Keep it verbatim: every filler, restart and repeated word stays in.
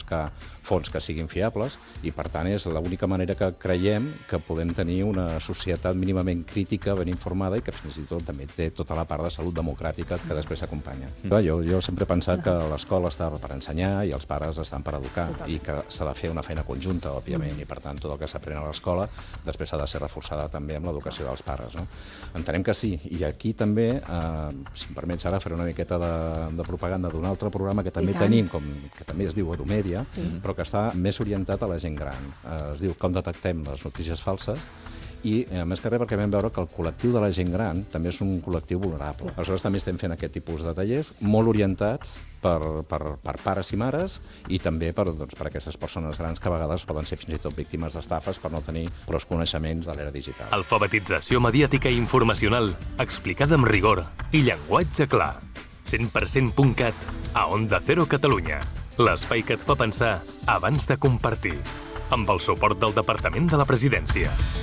buscar fonts que siguin fiables i, per tant, és l'única manera que creiem que podem tenir una societat mínimament crítica, ben informada i que fins i tot també té tota la part de salut democràtica que després s'acompanya. Mm. Jo, jo sempre he pensat que l'escola està per ensenyar i els pares estan per educar. Total. I que s'ha de fer una feina conjunta, òbviament, mm. i per tant tot el que s'aprèn a l'escola després ha de ser reforçada també amb l'educació dels pares. No? Entenem que sí, i aquí també, eh, si em permets ara, faré una miqueta de, de propaganda d'un altre programa que també tenim, com, que també es diu Edumedia, sí. però que està més orientat a la gent gran. Eh, es diu Com detectem les notícies falses, i eh, més que res perquè vam veure que el col·lectiu de la gent gran també és un col·lectiu vulnerable. Aleshores també estem fent aquest tipus de tallers molt orientats per, per, per pares i mares i també per, doncs, per aquestes persones grans que a vegades poden ser fins i tot víctimes d'estafes per no tenir prou coneixements de l'era digital. Alfabetització mediàtica i informacional explicada amb rigor i llenguatge clar. cent per cent punt cat a Onda Cero Catalunya. L'espai que et fa pensar abans de compartir. Amb el suport del Departament de la Presidència.